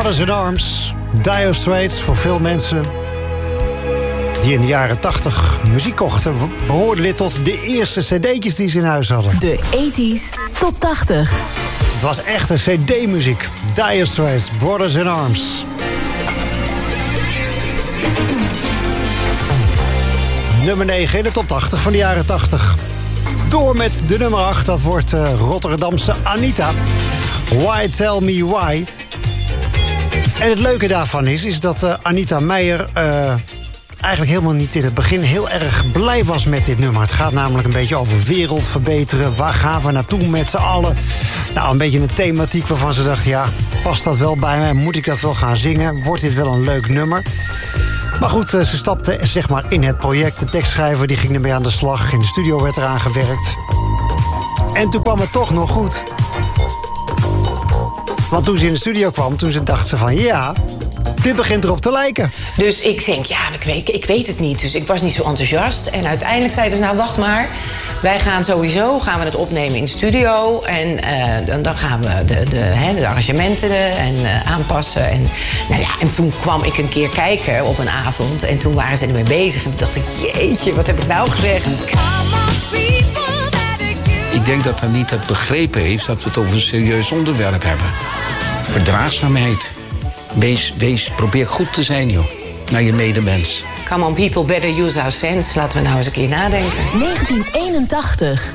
Brothers in Arms, Dire Straits. Voor veel mensen die in de jaren 80 muziek kochten, behoorde dit tot de eerste cd'tjes die ze in huis hadden. De 80s Top 80. Het was echt een cd-muziek. Dire Straits, Brothers in Arms. Nummer 9 in de top 80 van de jaren 80. Door met de nummer 8, dat wordt Rotterdamse Anita. Why Tell Me Why. En het leuke daarvan is dat Anita Meijer eigenlijk helemaal niet in het begin heel erg blij was met dit nummer. Het gaat namelijk een beetje over wereld verbeteren. Waar gaan we naartoe met z'n allen? Nou, een beetje een thematiek waarvan ze dacht, ja, past dat wel bij mij? Moet ik dat wel gaan zingen? Wordt dit wel een leuk nummer? Maar goed, ze stapte zeg maar in het project. De tekstschrijver die ging ermee aan de slag. In de studio werd eraan gewerkt. En toen kwam het toch nog goed. Want toen ze in de studio kwam, toen dacht ze van, ja, dit begint erop te lijken. Dus ik denk, ja, ik weet het niet. Dus ik was niet zo enthousiast. En uiteindelijk zeiden ze, nou, wacht maar. Wij gaan het opnemen in de studio. En dan gaan we de arrangementen aanpassen. En, nou ja, en toen kwam ik een keer kijken op een avond. En toen waren ze ermee bezig. En toen dacht ik, jeetje, wat heb ik nou gezegd? Ik denk dat Anita het begrepen heeft dat we het over een serieus onderwerp hebben. Verdraagzaamheid. Probeer goed te zijn, joh. Naar je medemens. Come on people, better use our sense. Laten we nou eens een keer nadenken. 1981.